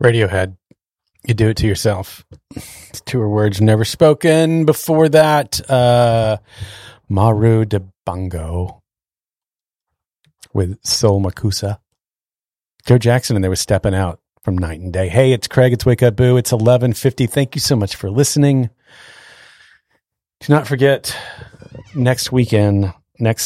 Radiohead, You Do It to Yourself. Two words never spoken. Before that, Maru de Bango with Sol Makusa. Joe Jackson and they were Stepping Out from Night and Day. Hey, it's Craig. It's Wake Up Boo. It's 11:50. Thank you so much for listening. Do not forget, next Sunday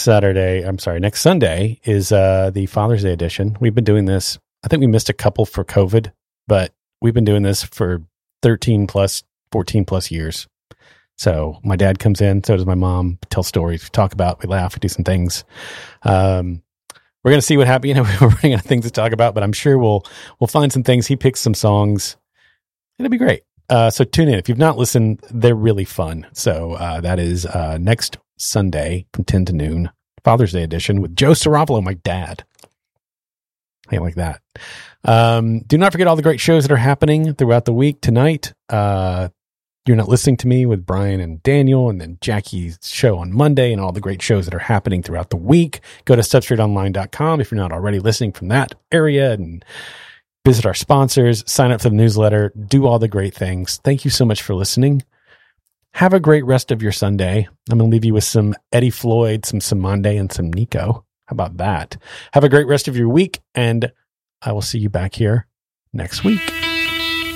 is the Father's Day edition. We've been doing this. I think we missed a couple for COVID, but we've been doing this for 13 plus, 14 plus years. So my dad comes in, so does my mom, tell stories, we talk about, we laugh, we do some things. We're going to see what happens. We're running out of things to talk about, but I'm sure we'll find some things. He picks some songs. It'll be great. So tune in. If you've not listened, they're really fun. So that is next Sunday from 10 to noon, Father's Day edition with Joe Ciarofalo, my dad. I like that. Do not forget all the great shows that are happening throughout the week. Tonight, You're Not Listening to Me with Brian and Daniel, and then Jackie's show on Monday, and all the great shows that are happening throughout the week. Go to substrateonline.com if you're not already listening from that area, and visit our sponsors, sign up for the newsletter, do all the great things. Thank you so much for listening. Have a great rest of your Sunday. I'm going to leave you with some Eddie Floyd, some Samande, and some Nico. How about that? Have a great rest of your week, and I will see you back here next week.